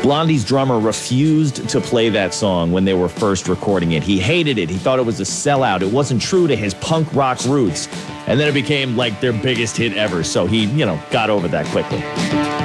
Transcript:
Blondie's drummer refused to play that song when they were first recording it. He hated it. He thought it was a sellout. It wasn't true to his punk rock roots. And then it became like their biggest hit ever. So he, got over that quickly.